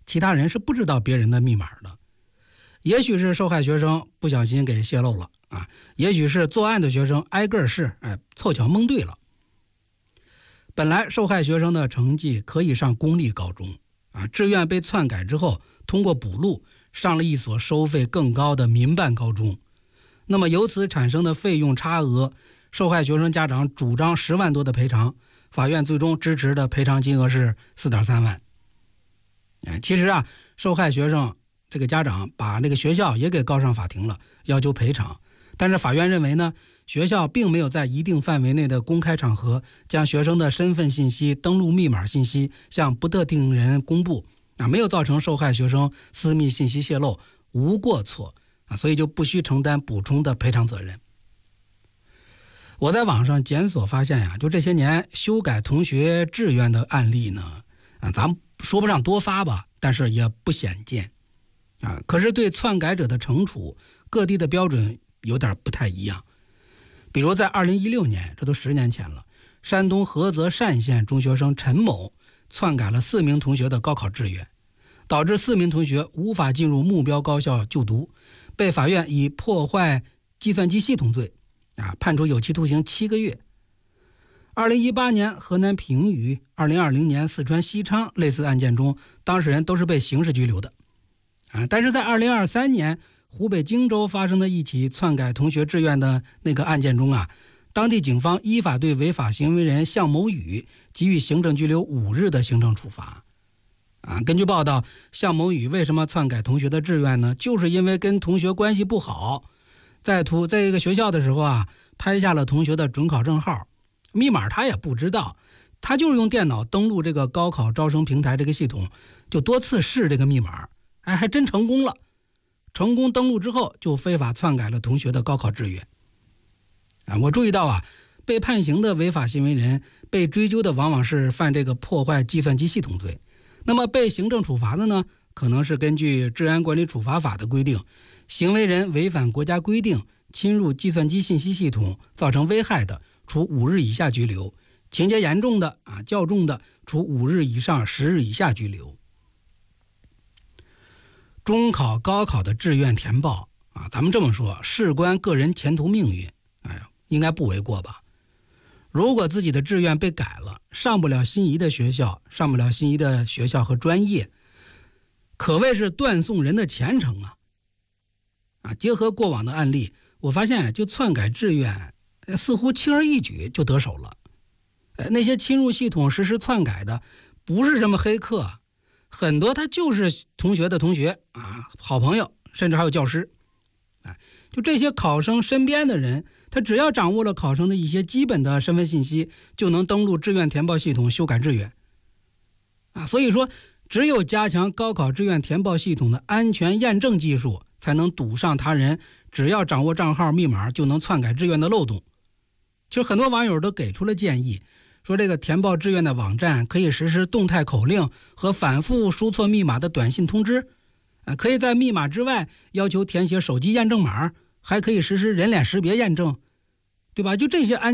其他人是不知道别人的密码的。也许是受害学生不小心给泄露了啊，也许是作案的学生挨个试，凑巧蒙对了。本来受害学生的成绩可以上公立高中啊，志愿被篡改之后，通过补录上了一所收费更高的民办高中。那么由此产生的费用差额，受害学生家长主张10万多的赔偿，法院最终支持的赔偿金额是4.3万。其实啊，受害学生这个家长把那个学校也给告上法庭了，要求赔偿。但是法院认为呢，学校并没有在一定范围内的公开场合将学生的身份信息、登录密码信息向不特定人公布啊，没有造成受害学生私密信息泄露，无过错啊，所以就不需承担补充的赔偿责任。我在网上检索发现呀，就这些年修改同学志愿的案例呢，咱们说不上多发吧，但是也不鲜见啊。可是对篡改者的惩处，各地的标准有点不太一样。比如在2016年，这都10年前了，山东菏泽单县中学生陈某篡改了4名同学的高考志愿，导致4名同学无法进入目标高校就读，被法院以破坏计算机系统罪判处有期徒刑7个月。2018年河南平舆，2020年四川西昌类似案件中，当事人都是被刑事拘留的但是在2023年湖北荆州发生的一起篡改同学志愿的那个案件中当地警方依法对违法行为人向某宇给予行政拘留5日的行政处罚根据报道，向某宇为什么篡改同学的志愿呢？就是因为跟同学关系不好，在一个学校的时候拍下了同学的准考证号，密码他也不知道，他就是用电脑登录这个高考招生平台这个系统，就多次试这个密码，还真成功了。成功登录之后，就非法篡改了同学的高考志愿我注意到被判刑的违法行为人被追究的往往是犯这个破坏计算机系统罪，那么被行政处罚的呢，可能是根据治安管理处罚法的规定，行为人违反国家规定侵入计算机信息系统造成危害的，处5日以下拘留，情节严重的较重的，处5日以上10日以下拘留。中考高考的志愿填报咱们这么说，事关个人前途命运，应该不为过吧。如果自己的志愿被改了，上不了心仪的学校，和专业，可谓是断送人的前程结合过往的案例，我发现就篡改志愿似乎轻而易举就得手了。那些侵入系统实施篡改的不是什么黑客，很多他就是同学的同学好朋友，甚至还有教师就这些考生身边的人，他只要掌握了考生的一些基本的身份信息，就能登录志愿填报系统修改志愿所以说只有加强高考志愿填报系统的安全验证技术，才能堵上他人只要掌握账号密码就能篡改志愿的漏洞。其实很多网友都给出了建议，说这个填报志愿的网站可以实施动态口令和反复输错密码的短信通知可以在密码之外要求填写手机验证码，还可以实施人脸识别验证，对吧？就这些